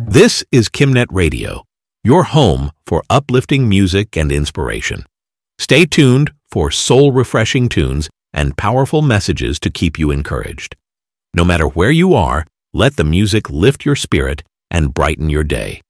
This is KimNet Radio, your home for uplifting music and inspiration. Stay tuned for soul-refreshing tunes and powerful messages to keep you encouraged. No matter where you are, let the music lift your spirit and brighten your day.